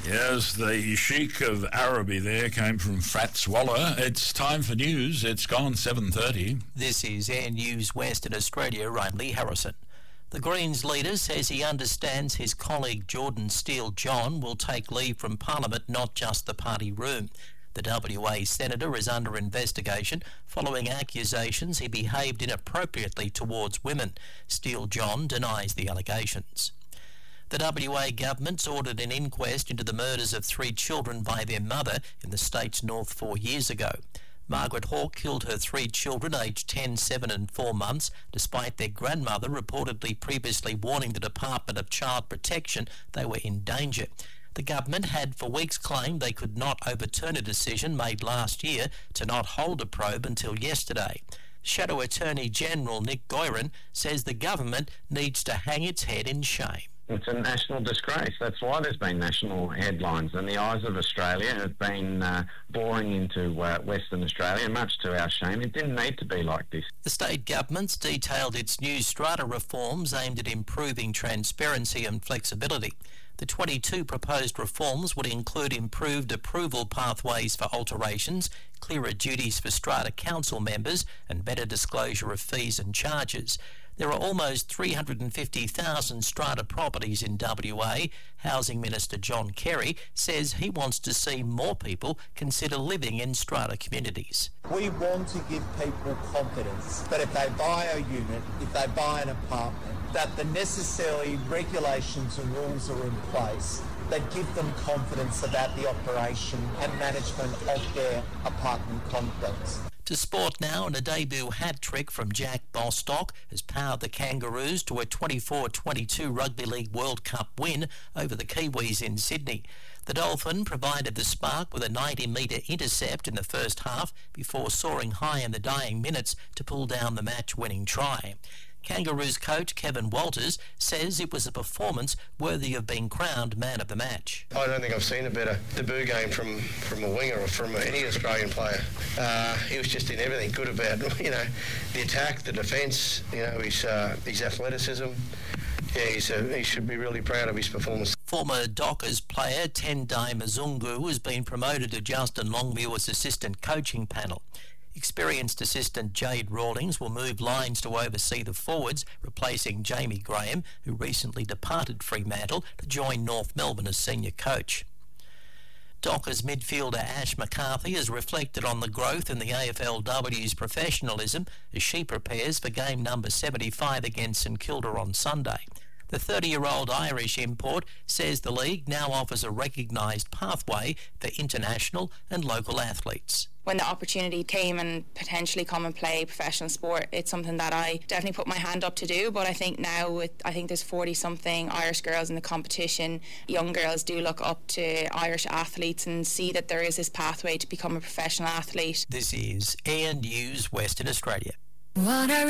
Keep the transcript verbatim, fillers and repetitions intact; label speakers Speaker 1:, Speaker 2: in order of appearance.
Speaker 1: Yes, the Sheikh of Araby there came from Fats Waller. It's time for news. It's gone seven thirty.
Speaker 2: This is Air News Western Australia. I'm Lee Harrison. The Greens leader says he understands his colleague Jordan Steele-John will take leave from Parliament, not just the party room. The W A senator is under investigation following accusations he behaved inappropriately towards women. Steele-John denies the allegations. The W A government's ordered an inquest into the murders of three children by their mother in the state's north four years ago. Margaret Hawke killed her three children aged ten, seven and four months, despite their grandmother reportedly previously warning the Department of Child Protection they were in danger. The government had for weeks claimed they could not overturn a decision made last year to not hold a probe until yesterday. Shadow Attorney General Nick Goiran says the government needs to hang its head in shame.
Speaker 3: It's a national disgrace. That's why there's been national headlines, and the eyes of Australia have been uh, boring into uh, Western Australia, much to our shame. It didn't need to be like this.
Speaker 2: The state government's detailed its new strata reforms aimed at improving transparency and flexibility. The twenty-two proposed reforms would include improved approval pathways for alterations, clearer duties for strata council members, and better disclosure of fees and charges. There are almost three hundred fifty thousand strata properties in W A. Housing Minister John Kerry says he wants to see more people consider living in strata communities.
Speaker 4: We want to give people confidence that if they buy a unit, if they buy an apartment, that the necessary regulations and rules are in place that give them confidence about the operation and management of their apartment complex.
Speaker 2: To sport now, and a debut hat-trick from Jack Bostock has powered the Kangaroos to a twenty-four twenty-two Rugby League World Cup win over the Kiwis in Sydney. The Dolphin provided the spark with a ninety metre intercept in the first half before soaring high in the dying minutes to pull down the match-winning try. Kangaroos coach Kevin Walters says it was a performance worthy of being crowned man of the match.
Speaker 5: I don't think I've seen a better debut game from, from a winger or from any Australian player. Uh, he was just in everything good about, you know, the attack, the defence, you know, his, uh, his athleticism. Yeah, he's a, he should be really proud of his performance.
Speaker 2: Former Dockers player Tendai Mzungu has been promoted to Justin Longmuir's assistant coaching panel. Experienced assistant Jade Rawlings will move lines to oversee the forwards, replacing Jamie Graham, who recently departed Fremantle to join North Melbourne as senior coach. Dockers midfielder Ash McCarthy has reflected on the growth in the A F L W's professionalism as she prepares for game number seventy-five against St Kilda on Sunday. The thirty-year-old Irish import says the league now offers a recognised pathway for international and local athletes.
Speaker 6: When the opportunity came and potentially come and play professional sport, it's something that I definitely put my hand up to do. But I think now, with I think there's forty-something Irish girls in the competition, young girls do look up to Irish athletes and see that there is this pathway to become a professional athlete.
Speaker 2: This is Air News Western Australia.